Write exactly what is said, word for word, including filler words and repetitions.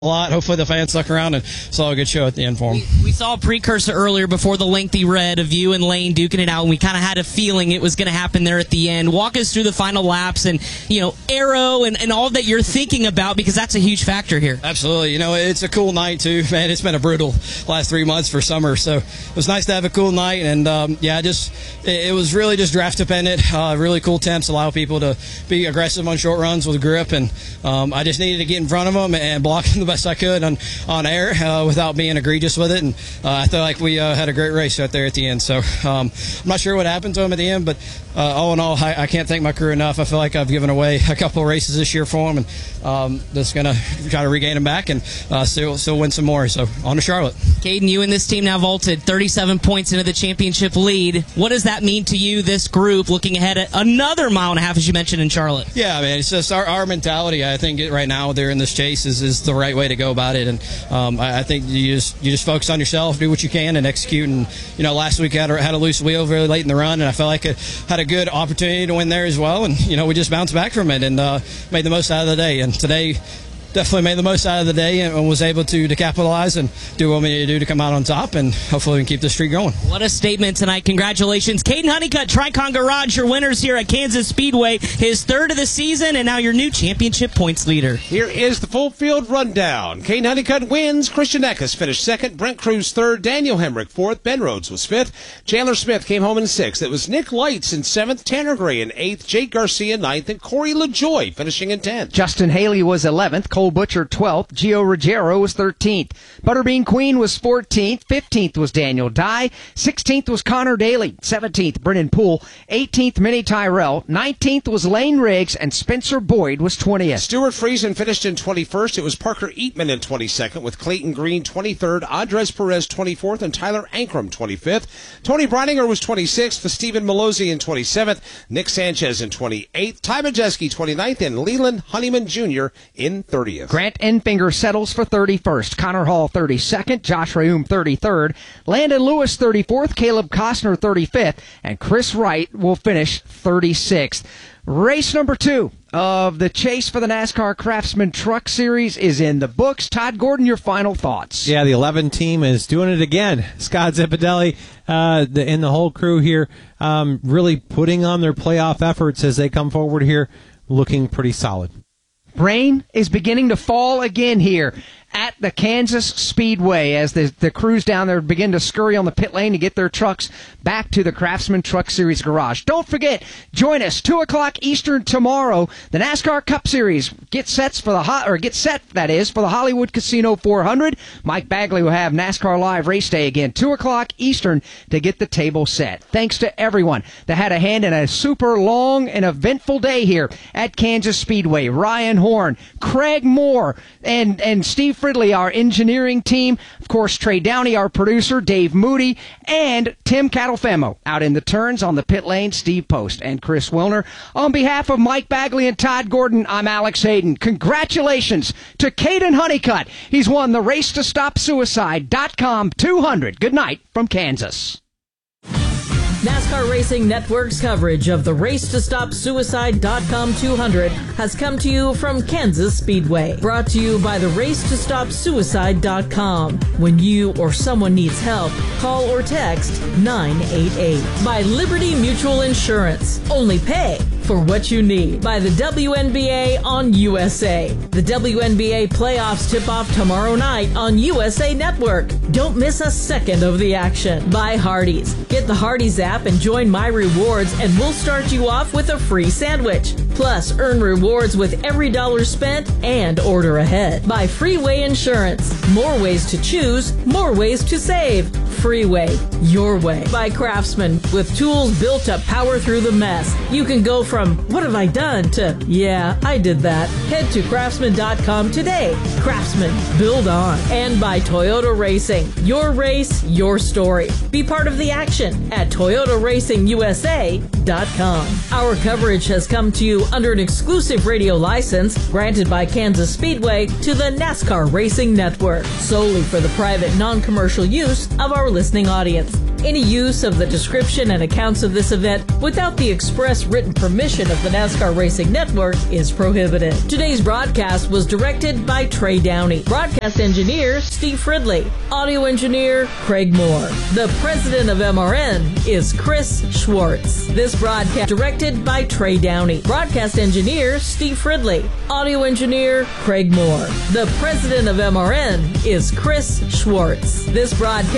a lot. Hopefully the fans stuck around and saw a good show at the end for them. We, we saw a precursor earlier before the lengthy red of you and Lane duking it out, and we kind of had a feeling it was going to happen there at the end. Walk us through the final laps and, you know, aero and, and all that you're thinking about, because that's a huge factor here. Absolutely. You know, it's a cool night, too. Man, it's been a brutal last three months for summer, so it was nice to have a cool night. And, um, yeah, just it, it was really just draft dependent. Uh, really cool temps allow people to be aggressive on short runs with grip, and um, I just needed to get in front of them and block them the best I could on, on air uh, without being egregious with it. And uh, I feel like we uh, had a great race out there at the end. So um, I'm not sure what happened to them at the end, but uh, all in all, I, I can't thank my crew enough. I feel like I've given away a couple of races this year for them, and um, just going to try to regain them back and uh, still, still win some more. So on to Charlotte. Caden, you and this team now vaulted thirty-seven points into the championship lead. What does that mean to you, this group, looking ahead at another mile and a half, as you mentioned, in Charlotte? Yeah, man, it's just our, our mentality. I think it, right now they're in this chase is, is the right way to go about it. And um, I, I think you just you just focus on yourself, do what you can, and execute. And you know, last week I had a, had a loose wheel very late in the run, and I felt like I had a good opportunity to win there as well. And you know, we just bounced back from it and uh, made the most out of the day. And today, definitely made the most out of the day and was able to, to capitalize and do what we need to do to come out on top, and hopefully we can keep the streak going. What a statement tonight. Congratulations. Caden Honeycutt, Tricon Garage, your winners here at Kansas Speedway, his third of the season, and now your new championship points leader. Here is the full field rundown. Caden Honeycutt wins. Christian Eckes finished second. Brent Cruz third. Daniel Hemrick fourth. Ben Rhodes was fifth. Chandler Smith came home in sixth. It was Nick Lights in seventh. Tanner Gray in eighth. Jake Garcia ninth. And Corey LaJoy finishing in tenth. Justin Haley was eleventh. Cole Butcher twelfth. Gio Ruggiero was thirteenth. Butterbean Queen was fourteenth. fifteenth was Daniel Dye. sixteenth was Connor Daly. seventeenth, Brennan Poole. eighteenth, Minnie Tyrell. nineteenth was Lane Riggs. And Spencer Boyd was twentieth. Stuart Friesen finished in twenty-first. It was Parker Eatman in twenty-second, with Clayton Green twenty-third, Andres Perez twenty-fourth, and Tyler Ankrum twenty-fifth. Tony Brininger was twenty-sixth, with Stephen Malozzi in twenty-seventh, Nick Sanchez in twenty-eighth, Ty Majeski twenty-ninth, and Leland Honeyman Junior in thirtieth. Grant Enfinger settles for thirty-first. Connor Hall thirty-second. Josh Rayum thirty-third. Landon Lewis thirty-fourth. Caleb Costner thirty-fifth. And Chris Wright will finish thirty-sixth. Race number two of the chase for the NASCAR Craftsman Truck Series is in the books. Todd Gordon, your final thoughts. Yeah, the eleven team is doing it again. Scott Zipadelli uh, the, and the whole crew here um, really putting on their playoff efforts as they come forward here, looking pretty solid. Rain is beginning to fall again here at the Kansas Speedway as the, the crews down there begin to scurry on the pit lane to get their trucks back to the Craftsman Truck Series garage. Don't forget, join us two o'clock Eastern tomorrow. The NASCAR Cup Series get sets for the hot or get set that is for the Hollywood Casino four hundred. Mike Bagley will have NASCAR Live Race Day again two o'clock Eastern to get the table set. Thanks to everyone that had a hand in a super long and eventful day here at Kansas Speedway. Ryan Horn, Craig Moore, and and Steve Fridley, our engineering team. Of course, Trey Downey, our producer, Dave Moody, and Tim Catalfemo. Out in the turns on the pit lane, Steve Post and Chris Wilner. On behalf of Mike Bagley and Todd Gordon, I'm Alex Hayden. Congratulations to Caden Honeycutt. He's won the Race to Stop Suicide dot com two hundred. Good night from Kansas. NASCAR Racing Network's coverage of the Race to Stop Suicide dot com two hundred has come to you from Kansas Speedway. Brought to you by the Race to Stop Suicide dot com. When you or someone needs help, call or text nine eight eight. By Liberty Mutual Insurance. Only pay for what you need. By the W N B A on U S A. The W N B A playoffs tip off tomorrow night on U S A Network. Don't miss a second of the action. By Hardee's. Get the Hardee's app and join My Rewards, and we'll start you off with a free sandwich. Plus, earn rewards with every dollar spent and order ahead. By Freeway Insurance. More ways to choose, more ways to save. Freeway, your way. By Craftsman. With tools built to power through the mess. You can go from, what have I done, to, yeah, I did that. Head to craftsman dot com today. Craftsman, build on. And by Toyota Racing. Your race, your story. Be part of the action at Toyota Racing U S A dot com. Our coverage has come to you under an exclusive radio license granted by Kansas Speedway to the NASCAR Racing Network, solely for the private non-commercial use of our listening audience. Any use of the description and accounts of this event without the express written permission of the NASCAR Racing Network is prohibited. Today's broadcast was directed by Trey Downey. Broadcast engineer, Steve Fridley. Audio engineer, Craig Moore. The president of M R N is Chris Schwartz. This broadcast directed by Trey Downey. Broadcast engineer, Steve Fridley. Audio engineer, Craig Moore. The president of M R N is Chris Schwartz. This broadcast